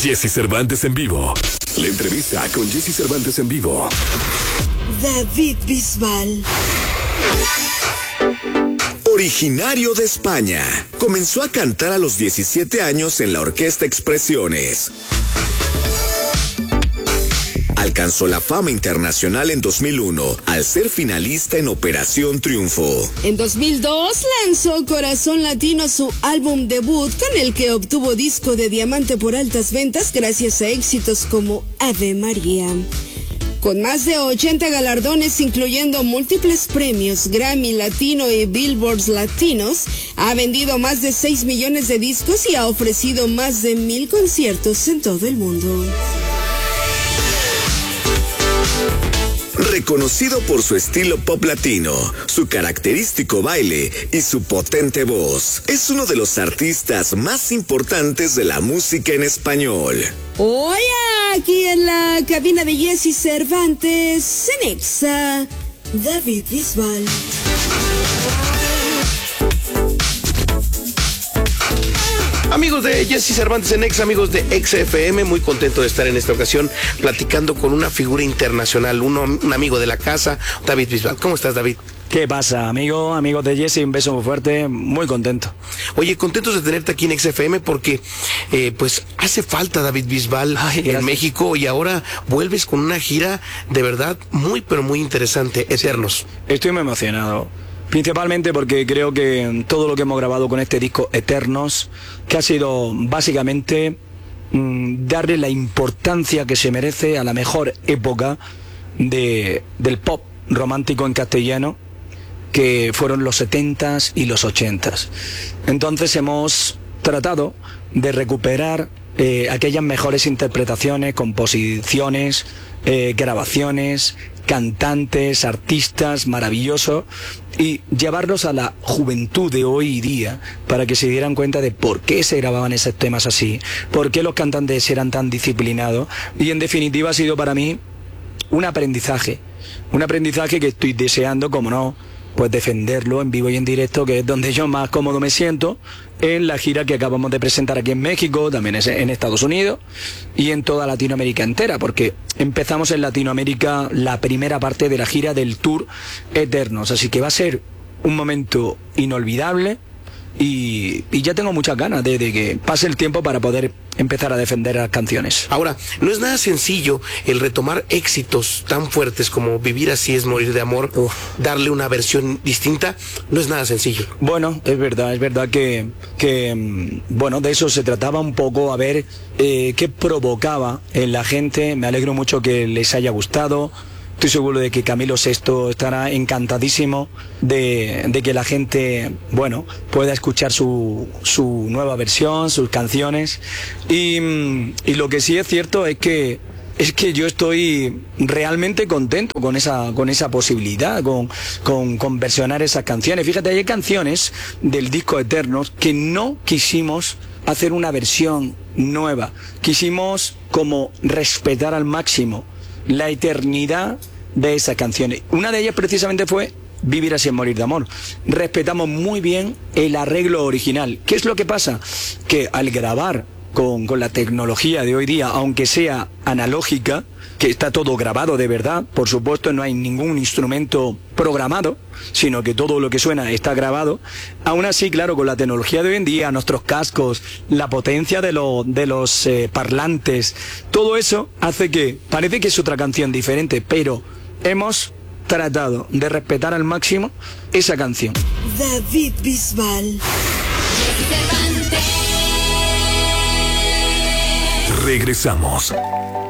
Jesse Cervantes en vivo. La entrevista con Jesse Cervantes en vivo. David Bisbal. Originario de España, comenzó a cantar a los 17 años en la Orquesta Expresiones. Alcanzó la fama internacional en 2001 al ser finalista en Operación Triunfo. En 2002 lanzó Corazón Latino, su álbum debut, con el que obtuvo disco de diamante por altas ventas gracias a éxitos como Ave María. Con más de 80 galardones, incluyendo múltiples premios Grammy Latino y Billboard Latinos, ha vendido más de 6 millones de discos y ha ofrecido más de 1,000 conciertos en todo el mundo. Reconocido por su estilo pop latino, su característico baile y su potente voz, es uno de los artistas más importantes de la música en español. Hoy aquí en la cabina de Jesse Cervantes, en Exa, David Bisbal. Amigos de Jesse Cervantes en Exa, amigos de Exa FM, muy contento de estar en esta ocasión platicando con una figura internacional, un amigo de la casa, David Bisbal. ¿Cómo estás, David? ¿Qué pasa, amigos de Jesse? Un beso muy fuerte, muy contento. Oye, contentos de tenerte aquí en XFM porque pues hace falta David Bisbal en México y ahora vuelves con una gira de verdad muy, pero muy interesante, Eternos. Estoy muy emocionado, principalmente porque creo que todo lo que hemos grabado con este disco Eternos, que ha sido básicamente darle la importancia que se merece a la mejor época del pop romántico en castellano, que fueron los 70s y los 80s. Entonces hemos tratado de recuperar aquellas mejores interpretaciones, composiciones, grabaciones, cantantes, artistas maravillosos, y llevarlos a la juventud de hoy día para que se dieran cuenta de por qué se grababan esos temas así, por qué los cantantes eran tan disciplinados, y en definitiva ha sido para mí un aprendizaje que estoy deseando, como no, pues defenderlo en vivo y en directo, que es donde yo más cómodo me siento, en la gira que acabamos de presentar aquí en México, también en Estados Unidos y en toda Latinoamérica entera, porque empezamos en Latinoamérica la primera parte de la gira del Tour Eternos, así que va a ser un momento inolvidable. Y ya tengo muchas ganas de que pase el tiempo para poder empezar a defender las canciones. Ahora, no es nada sencillo el retomar éxitos tan fuertes como Vivir así es morir de amor, darle una versión distinta, no es nada sencillo. Bueno, es verdad que bueno, de eso se trataba un poco, a ver qué provocaba en la gente. Me alegro mucho que les haya gustado. Estoy seguro de que Camilo VI estará encantadísimo de que la gente, bueno, pueda escuchar su nueva versión, sus canciones. Y lo que sí es cierto es que yo estoy realmente contento con esa posibilidad, con versionar esas canciones. Fíjate, hay canciones del disco Eternos que no quisimos hacer una versión nueva. Quisimos como respetar al máximo la eternidad de esas canciones. Una de ellas precisamente fue Vivir así es morir de amor. Respetamos muy bien el arreglo original. ¿Qué es lo que pasa? Que al grabar con la tecnología de hoy día, aunque sea analógica, que está todo grabado de verdad, por supuesto no hay ningún instrumento programado, sino que todo lo que suena está grabado. Aún así, claro, con la tecnología de hoy en día, nuestros cascos, la potencia de los parlantes, todo eso hace que parece que es otra canción diferente, pero hemos tratado de respetar al máximo esa canción. David Bisbal. Regresamos.